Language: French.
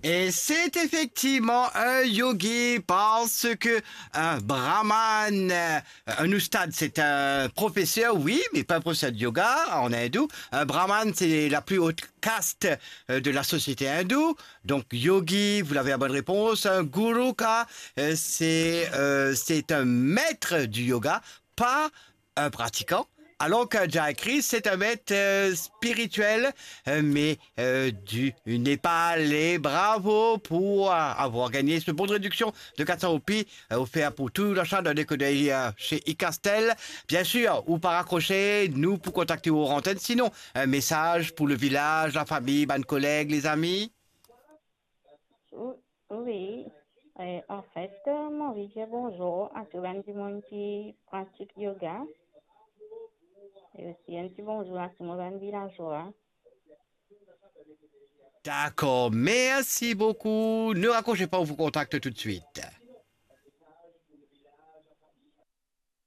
Et c'est effectivement un yogi parce que un brahman, un oustad, c'est un professeur, oui, mais pas un professeur de yoga en hindou. Un brahman, c'est la plus haute caste de la société hindoue. Donc yogi, vous l'avez la bonne réponse. Un guruka, c'est un maître du yoga, pas un pratiquant. Alors qu'un Jaikri, c'est un maître spirituel, mais du Népal. Et bravo pour avoir gagné ce bon de réduction de 400 roupies offert pour tout l'achat d'un décoder chez iCastel. Bien sûr, ou par accrocher, nous pour contacter aux antennes. Sinon, un message pour le village, la famille, bonnes collègues, les amis. Oui, en fait, Maurice, bonjour à tout le monde qui pratique yoga et aussi un petit bonjour à tout le monde villageois. D'accord, merci beaucoup. Ne raccrochez pas, on vous contacte tout de suite.